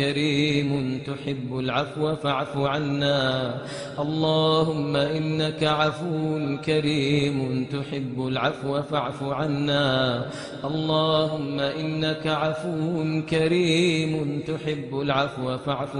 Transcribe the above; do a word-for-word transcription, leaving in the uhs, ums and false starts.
كريم تحب العفو فاعف عنا. اللهم إنك عفو كريم تحب العفو فاعف عنا. اللهم إنك عفو كريم تحب العفو فاعف